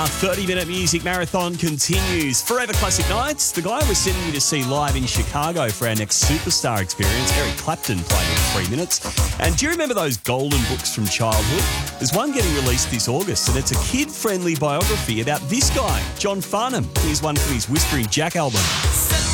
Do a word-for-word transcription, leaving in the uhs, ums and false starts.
Our thirty-minute music marathon continues. Forever Classic Nights, the guy we're sending you to see live in Chicago for our next superstar experience, Eric Clapton, playing in three minutes. And do you remember those golden books from childhood? There's one getting released this August, and it's a kid-friendly biography about this guy, John Farnham. Here's one from his Whispering Jack album.